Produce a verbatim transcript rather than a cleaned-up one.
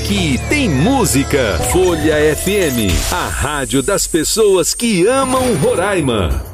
aqui tem música. Folha F M, a rádio das pessoas que amam Roraima.